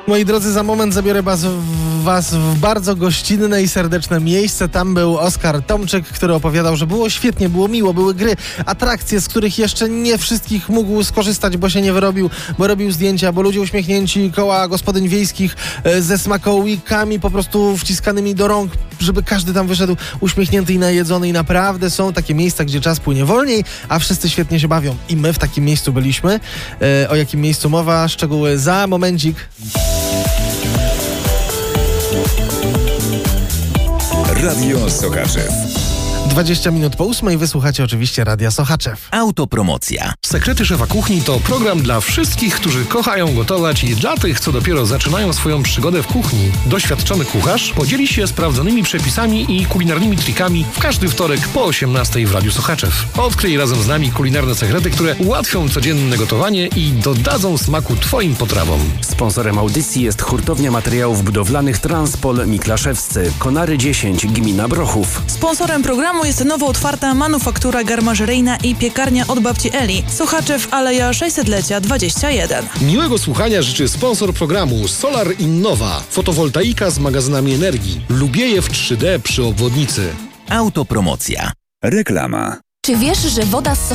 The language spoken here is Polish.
Moi drodzy, za moment zabiorę was w bardzo gościnne i serdeczne miejsce. Tam był Oskar Tomczyk, który opowiadał, że było świetnie, było miło, były gry, atrakcje, z których jeszcze nie wszystkich mógł skorzystać, bo się nie wyrobił, bo robił zdjęcia, bo ludzie uśmiechnięci, koła gospodyń wiejskich ze smakołikami po prostu wciskanymi do rąk, żeby każdy tam wyszedł uśmiechnięty i najedzony. I naprawdę są takie miejsca, gdzie czas płynie wolniej, a wszyscy świetnie się bawią. I my w takim miejscu byliśmy. O jakim miejscu mowa? Szczegóły za momencik. Radio Sochaczew. 20 minut po 8 wysłuchacie oczywiście Radia Sochaczew. Autopromocja. Sekrety Szefa Kuchni to program dla wszystkich, którzy kochają gotować i dla tych, co dopiero zaczynają swoją przygodę w kuchni. Doświadczony kucharz podzieli się sprawdzonymi przepisami i kulinarnymi trikami w każdy wtorek po 18 w Radiu Sochaczew. Odkryj razem z nami kulinarne sekrety, które ułatwią codzienne gotowanie i dodadzą smaku Twoim potrawom. Sponsorem audycji jest Hurtownia Materiałów Budowlanych Transpol Miklaszewscy, Konary 10, gmina Brochów. Sponsorem programu jest nowo otwarta manufaktura garmażeryjna i piekarnia od babci Eli. Sochaczew, Aleja 600-lecia 21. Miłego słuchania życzy sponsor programu Solar Innova. Fotowoltaika z magazynami energii. Lubieje w 3D przy obwodnicy. Autopromocja. Reklama. Czy wiesz, że woda z